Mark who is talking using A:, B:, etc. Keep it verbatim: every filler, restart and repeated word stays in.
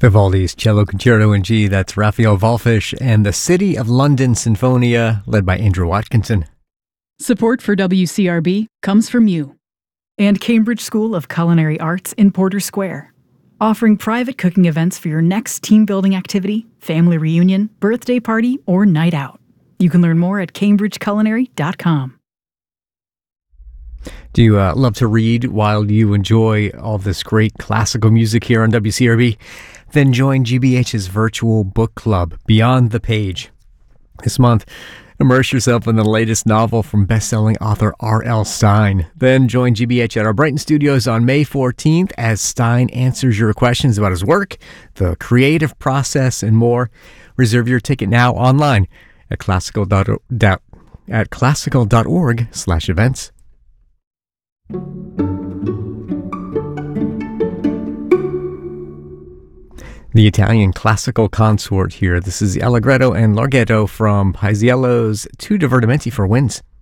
A: Vivaldi's Cello Concerto in G, that's Raphael Wallfisch, and the City of London Sinfonia, led by Andrew Watkinson.
B: Support for W C R B comes from you and Cambridge School of Culinary Arts in Porter Square, offering private cooking events for your next team-building activity, family reunion, birthday party, or night out. You can learn more at cambridge culinary dot com.
A: Do you uh, love to read while you enjoy all this great classical music here on W C R B? Then join G B H's virtual book club, Beyond the Page. This month, immerse yourself in the latest novel from best-selling author R L. Stine. Then join G B H at our Brighton studios on May fourteenth as Stine answers your questions about his work, the creative process, and more. Reserve your ticket now online at classical dot at classical dot org slash events. The Italian classical consort here. This is the Allegretto and Larghetto from Paisiello's Two Divertimenti for Winds.